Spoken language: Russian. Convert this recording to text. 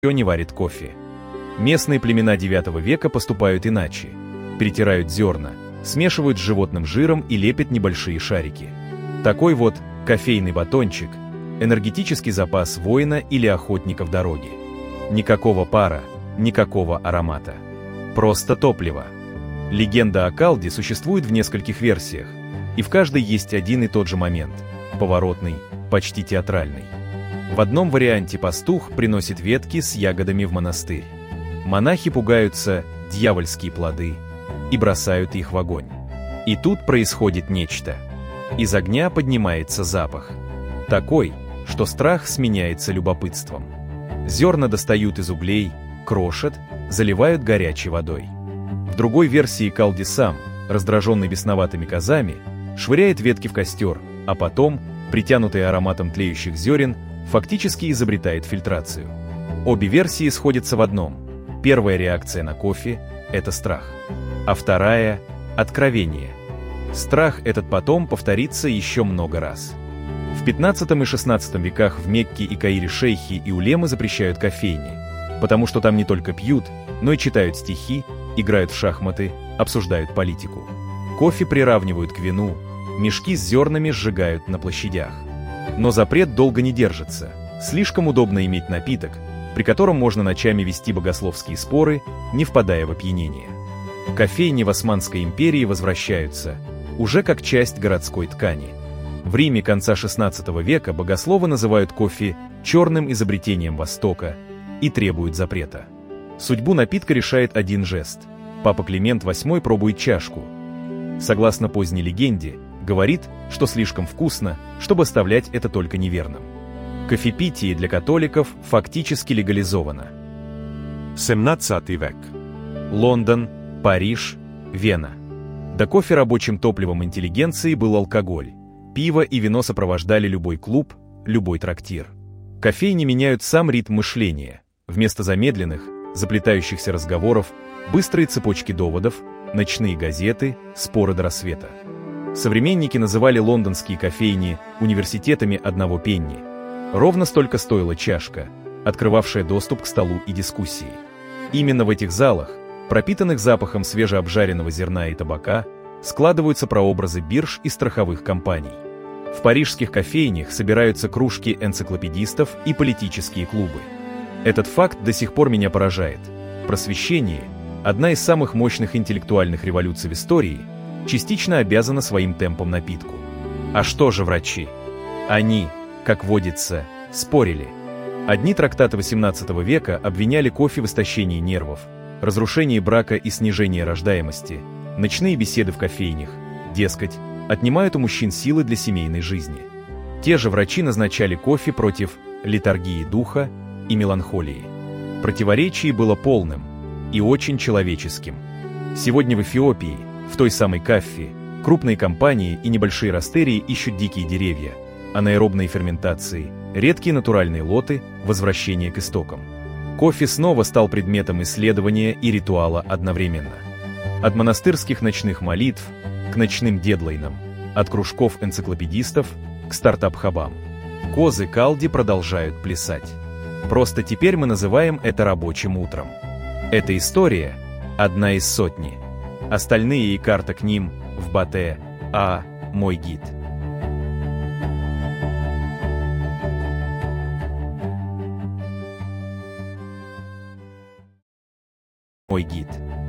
не варит кофе. Местные племена IX века поступают иначе. Перетирают зерна, смешивают с животным жиром и лепят небольшие шарики. Такой вот кофейный батончик – энергетический запас воина или охотника в дороге. Никакого пара, никакого аромата. Просто топливо. Легенда о калде существует в нескольких версиях, и в каждой есть один и тот же момент – поворотный, почти театральный. В одном варианте пастух приносит ветки с ягодами в монастырь. Монахи пугаются дьявольские плоды и бросают их в огонь. И тут происходит нечто. Из огня поднимается запах. Такой, что страх сменяется любопытством. Зерна достают из углей, крошат, заливают горячей водой. В другой версии калди сам, раздраженный бесноватыми козами, швыряет ветки в костер, а потом, притянутый ароматом тлеющих зерен, фактически изобретает фильтрацию. Обе версии сходятся в одном. Первая реакция на кофе – это страх, а вторая – откровение. Страх этот потом повторится еще много раз. В XV и XVI веках в Мекке и Каире шейхи и улемы запрещают кофейни, потому что там не только пьют, но и читают стихи, играют в шахматы, обсуждают политику. Кофе приравнивают к вину, мешки с зернами сжигают на площадях. Но запрет долго не держится. Слишком удобно иметь напиток, при котором можно ночами вести богословские споры, не впадая в опьянение. Кофейни в Османской империи возвращаются, уже как часть городской ткани. В Риме конца XVI века богословы называют кофе черным изобретением Востока и требуют запрета. Судьбу напитка решает один жест. Папа Климент VIII пробует чашку. Согласно поздней легенде, говорит, что слишком вкусно, чтобы оставлять это только неверным. Кофепитие для католиков фактически легализовано. 17 век. Лондон, Париж, Вена. До кофе рабочим топливом интеллигенции был алкоголь. Пиво и вино сопровождали любой клуб, любой трактир. Кофейни меняют сам ритм мышления. Вместо замедленных, заплетающихся разговоров, быстрые цепочки доводов, ночные газеты, споры до рассвета. Современники называли лондонские кофейни университетами одного пенни. Ровно столько стоила чашка, открывавшая доступ к столу и дискуссии. Именно в этих залах, пропитанных запахом свежеобжаренного зерна и табака, складываются прообразы бирж и страховых компаний. В парижских кофейнях собираются кружки энциклопедистов и политические клубы. Этот факт до сих пор меня поражает. Просвещение, одна из самых мощных интеллектуальных революций в истории, частично обязана своим темпом напитку. А что же врачи? Они, как водится, спорили. Одни трактаты XVIII века обвиняли кофе в истощении нервов, разрушении брака и снижении рождаемости, ночные беседы в кофейнях, дескать, отнимают у мужчин силы для семейной жизни. Те же врачи назначали кофе против летаргии духа и меланхолии. Противоречие было полным и очень человеческим. Сегодня в Эфиопии, в той самой Каффи, крупные компании и небольшие растерии ищут дикие деревья, анаэробные ферментации, редкие натуральные лоты, возвращение к истокам. Кофе снова стал предметом исследования и ритуала одновременно. От монастырских ночных молитв к ночным дедлайнам, от кружков энциклопедистов к стартап-хабам. Козы калди продолжают плясать. Просто теперь мы называем это рабочим утром. Эта история – одна из сотни. Остальные и карта к ним в Батэ, мой гид. Мой гид.